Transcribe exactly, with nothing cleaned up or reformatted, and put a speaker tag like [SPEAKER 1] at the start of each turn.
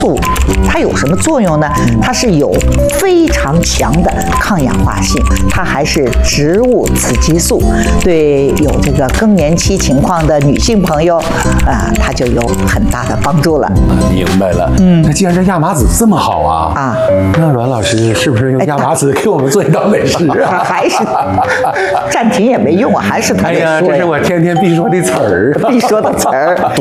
[SPEAKER 1] 素它有什么作用呢？它是有非常强的抗氧化性，它还是植物雌激素，对有这个更年期情况的女性朋友，啊、呃，它就有很大的帮助了。
[SPEAKER 2] 啊，明白了。嗯，那既然这亚麻籽这么好啊，啊，那阮老师是不是用亚麻籽给我们做一道美食啊？
[SPEAKER 1] 还是暂停也没用啊，还是他得说呀。
[SPEAKER 2] 哎呀，这是我天天必说的词儿，
[SPEAKER 1] 必说的词儿。